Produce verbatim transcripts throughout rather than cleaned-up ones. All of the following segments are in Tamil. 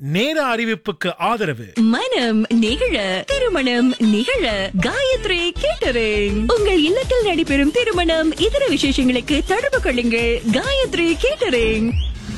நேர அறிவிப்புக்கு ஆதரவு மனம் நிகழ திருமணம் நிகழ காயத்ரி கேட்டரிங். உங்கள் இல்லத்தில் நடைபெறும் திருமணம் இதர விசேஷங்களுக்கு தொடர்பு கொள்ளுங்கள். காயத்ரி கேட்டரிங்.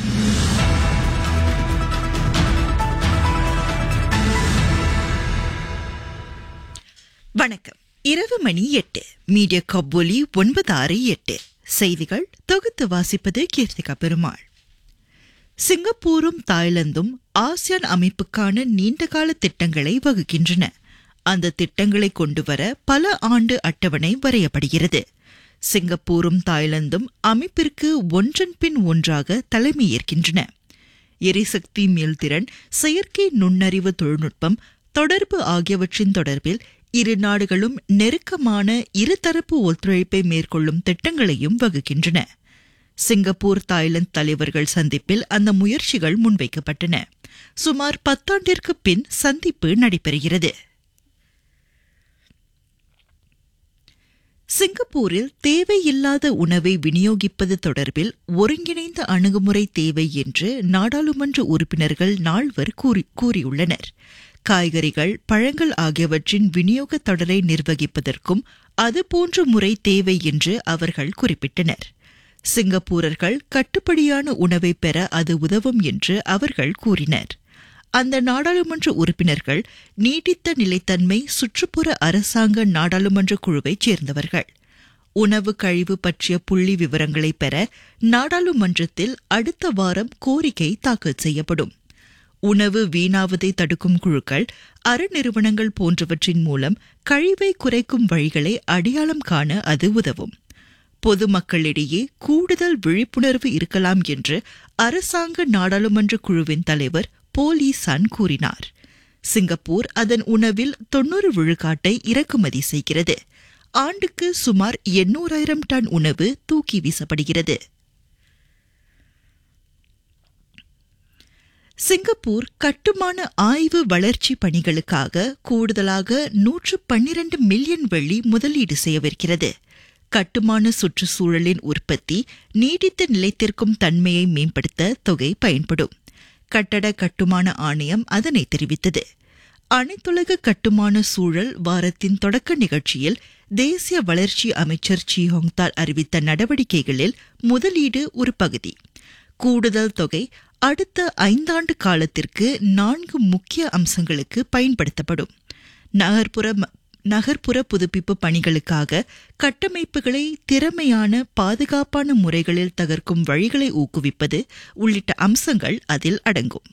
வணக்கம். இரவு மணி எட்டு. மீடியா கப்பொலி ஒன்பது ஆறு எட்டு. செய்திகள் தொகுத்து வாசிப்பது கீர்த்திகா பெருமாள். சிங்கப்பூரும் தாய்லாந்தும் ஆசியான் அமைப்புக்கான நீண்டகால திட்டங்களை வகுக்கின்றன. அந்த திட்டங்களை கொண்டுவர பல ஆண்டு அட்டவணை வரையப்படுகிறது. சிங்கப்பூரும் தாய்லாந்தும் அமைப்பிற்கு ஒன்றன் பின் ஒன்றாக தலைமையேற்கின்றன. எரிசக்தி மீள்திறன், செயற்கை நுண்ணறிவு தொழில்நுட்பம், தொடர்பு ஆகியவற்றின் தொடர்பில் இரு நாடுகளும் நெருக்கமான இருதரப்பு ஒத்துழைப்பை மேற்கொள்ளும் திட்டங்களையும் வகுக்கின்றன. சிங்கப்பூர் தாய்லாந்து தலைவர்கள் சந்திப்பில் அந்த முயற்சிகள் முன்வைக்கப்பட்டன. சுமார் பத்தாண்டிற்கு பின் சந்திப்பு நடைபெறுகிறது. சிங்கப்பூரில் தேவையில்லாத உணவை விநியோகிப்பது தொடர்பில் ஒருங்கிணைந்த அணுகுமுறை தேவை என்று நாடாளுமன்ற உறுப்பினர்கள் நால்வர் கூறியுள்ளனர். காய்கறிகள், பழங்கள் ஆகியவற்றின் விநியோக தொடரை நிர்வகிப்பதற்கும் அதுபோன்ற முறை தேவை என்று அவர்கள் குறிப்பிட்டனர். சிங்கப்பூரர்கள் கட்டுப்படியான உணவை பெற அது உதவும் என்று அவர்கள் கூறினர். அந்த நாடாளுமன்ற உறுப்பினர்கள் நீடித்த நிலைத்தன்மை சுற்றுப்புற அரசாங்க நாடாளுமன்ற குழுவைச் சேர்ந்தவர்கள். உணவு கழிவு பற்றிய புள்ளி விவரங்களை பெற நாடாளுமன்றத்தில் அடுத்த வாரம் கோரிக்கை தாக்கல் செய்யப்படும். உணவு வீணாவதை தடுக்கும் குழுக்கள், அறநிறுவனங்கள் போன்றவற்றின் மூலம் கழிவை குறைக்கும் வழிகளை அடையாளம் காண அது உதவும். பொதுமக்களிடையே கூடுதல் விழிப்புணர்வு இருக்கலாம் என்று அரசாங்க நாடாளுமன்ற குழுவின் தலைவர் போலீசான் கூறினார். சிங்கப்பூர் அதன் உணவில் தொன்னூறு விழுக்காட்டை இறக்குமதி செய்கிறது. ஆண்டுக்கு சுமார் எண்ணூறாயிரம் டன் உணவு தூக்கி வீசப்படுகிறது. சிங்கப்பூர் கட்டுமான ஆய்வு வளர்ச்சி பணிகளுக்காக கூடுதலாக நூற்று பன்னிரண்டு மில்லியன் வெள்ளி முதலீடு செய்யவிருக்கிறது. கட்டுமான சுற்றுச்சூழலின் உற்பத்தி, நீடித்த நிலைத்திருக்கும் தன்மையை மேம்படுத்த தொகை பயன்படும். கட்டட கட்டுமான ஆணையம் அதனை தெரிவித்தது. அனைத்துலக கட்டுமான சூழல் வாரத்தின் தொடக்க நிகழ்ச்சியில் தேசிய வளர்ச்சி அமைச்சர் சி ஹோங்தால் அறிவித்த நடவடிக்கைகளில் முதலீடு ஒரு பகுதி. கூடுதல் தொகை அடுத்த ஐந்தாண்டு காலத்திற்கு நான்கு முக்கிய அம்சங்களுக்கு பயன்படுத்தப்படும். நகர்ப்புற நகர்ப்புற புதுப்பிப்பு பணிகளுக்காக கட்டமைப்புகளை திறமையான பாதுகாப்பான முறைகளில் தகர்க்கும் வழிகளை ஊக்குவிப்பது உள்ளிட்ட அம்சங்கள் அதில் அடங்கும்.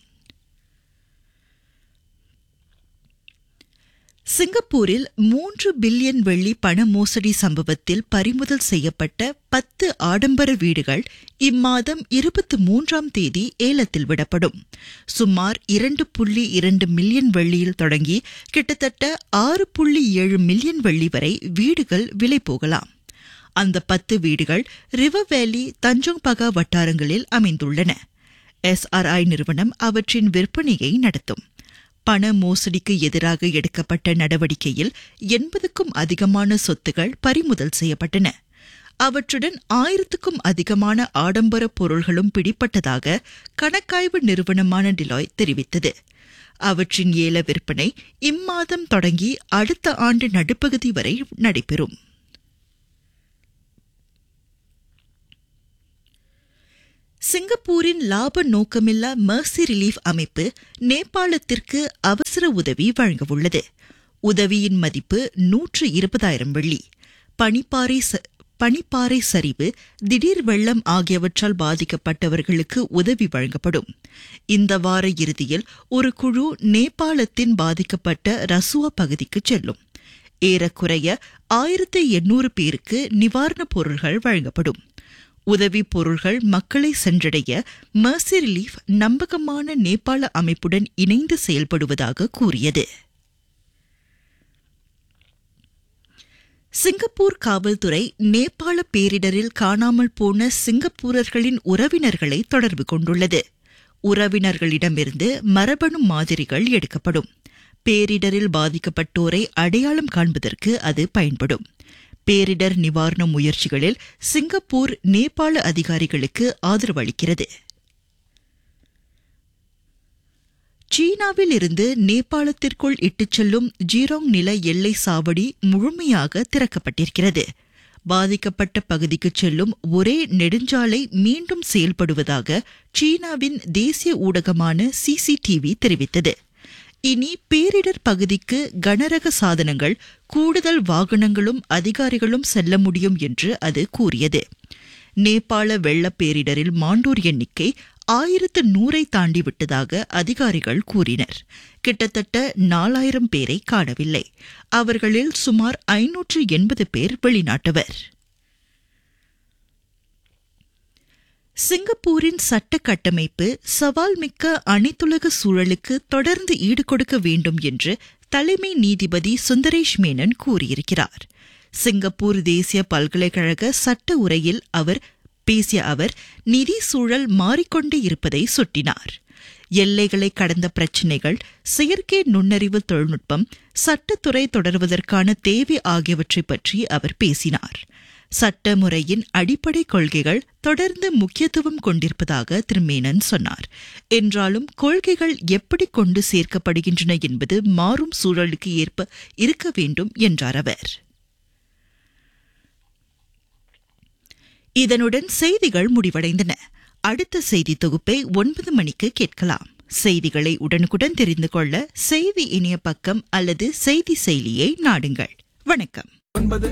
சிங்கப்பூரில் மூன்று பில்லியன் வெள்ளி பண மோசடி சம்பவத்தில் பறிமுதல் செய்யப்பட்ட பத்து ஆடம்பர வீடுகள் இம்மாதம் இருபத்தி மூன்றாம் தேதி ஏலத்தில் விடப்படும். சுமார் இரண்டு புள்ளி இரண்டு மில்லியன் வெள்ளியில் தொடங்கி கிட்டத்தட்ட ஆறு புள்ளி ஏழு மில்லியன் வெள்ளி வரை வீடுகள் விலை போகலாம். அந்த பத்து வீடுகள் ரிவர் வேலி, தஞ்சோங் பகா வட்டாரங்களில் அமைந்துள்ளன. எஸ்ஆர்ஐ நிறுவனம் அவற்றின் விற்பனையை நடத்தும். பண மோசடிக்கு எதிராக எடுக்கப்பட்ட நடவடிக்கையில் எண்பதுக்கும் அதிகமான சொத்துகள் பறிமுதல் செய்யப்பட்டன. அவற்றுடன் ஆயிரத்துக்கும் அதிகமான ஆடம்பர பொருள்களும் பிடிப்பட்டதாக கணக்காய்வு நிறுவனமான டிலாய் தெரிவித்தது. அவற்றின் ஏல விற்பனை இம்மாதம் தொடங்கி அடுத்த ஆண்டு நடுப்பகுதி வரை நடைபெறும். சிங்கப்பூரின் லாப நோக்கமில்லா மர்சி ரிலீஃப் அமைப்பு நேபாளத்திற்கு அவசர உதவி வழங்கவுள்ளது. உதவியின் மதிப்பு நூற்று இருபதாயிரம் வெள்ளி. பனிப்பாறை பனிப்பாறை சரிவு, திடீர் வெள்ளம் ஆகியவற்றால் பாதிக்கப்பட்டவர்களுக்கு உதவி வழங்கப்படும். இந்த வார இறுதியில் ஒரு குழு நேபாளத்தின் பாதிக்கப்பட்ட ரசுவா பகுதிக்கு செல்லும். ஏறக்குறைய ஆயிரத்தி எண்ணூறு பேருக்கு நிவாரணப் பொருள்கள் வழங்கப்படும். உதவி பொருள்கள் மக்களை சென்றடைய மர்சி ரிலீஃப் நம்பகமான நேபாள அமைப்புடன் இணைந்து செயல்படுவதாக கூறியது. சிங்கப்பூர் காவல்துறை நேபாள பேரிடரில் காணாமல் போன சிங்கப்பூரர்களின் உறவினர்களை தொடர்பு கொண்டுள்ளது. உறவினர்களிடமிருந்து மரபணு மாதிரிகள் எடுக்கப்படும். பேரிடரில் பாதிக்கப்பட்டோரை அடையாளம் காண்பதற்கு அது பயன்படும். பேரிடர் நிவாரண முயற்சிகளில் சிங்கப்பூர் நேபாள அதிகாரிகளுக்கு ஆதரவு அளிக்கிறது. சீனாவில் இருந்து நேபாளத்திற்குள் இட்டுச் செல்லும் ஜீரோங் நில எல்லை சாவடி முழுமையாக திறக்கப்பட்டிருக்கிறது. பாதிக்கப்பட்ட பகுதிக்கு செல்லும் ஒரே நெடுஞ்சாலை மீண்டும் செயல்படுவதாக சீனாவின் தேசிய ஊடகமான சிசிடிவி தெரிவித்தது. இனி பேரிடர் பகுதிக்கு கனரக சாதனங்கள், கூடுதல் வாகனங்களும் அதிகாரிகளும் செல்ல முடியும் என்று அது கூறியது. நேபாள வெள்ளப் பேரிடரில் மாண்டோர் எண்ணிக்கை ஆயிரத்து நூறை தாண்டிவிட்டதாக அதிகாரிகள் கூறினர். கிட்டத்தட்ட நாலாயிரம் பேரை காணவில்லை. அவர்களில் சுமார் ஐநூற்று எண்பது பேர் வெளிநாட்டவர். சிங்கப்பூரின் சட்ட கட்டமைப்பு சவால் மிக்க அனைத்துலக சூழலுக்கு தொடர்ந்து ஈடுகொடுக்க வேண்டும் என்று தலைமை நீதிபதி சுந்தரேஷ் மேனன் கூறியிருக்கிறார். சிங்கப்பூர் தேசிய பல்கலைக்கழக சட்ட உரையில் அவர் பேசிய அவர் நிதி சூழல் மாறிக்கொண்டே இருப்பதை சுட்டினார். எல்லைகளை கடந்த பிரச்சினைகள், செயற்கை நுண்ணறிவு தொழில்நுட்பம், சட்டத்துறை தொடர்வதற்கான தேவை ஆகியவற்றை பற்றி அவர் பேசினார். சட்ட முறையின் அடிப்படை கொள்கைகள் தொடர்ந்து முக்கியத்துவம் கொண்டிருப்பதாக திரு மேனன் சொன்னார். என்றாலும் கொள்கைகள் எப்படி கொண்டு சேர்க்கப்படுகின்றன என்பது மாறும் சூழலுக்கு ஏற்ப இருக்க வேண்டும் என்றார் அவர். இதனுடன் செய்திகள் முடிவடைந்தன. அடுத்த செய்தி தொகுப்பை ஒன்பது மணிக்கு கேட்கலாம். செய்திகளை உடனுக்குடன் தெரிந்து கொள்ள செய்தி இணைய பக்கம் அல்லது செய்தி செயலியை நாடுங்கள். வணக்கம்.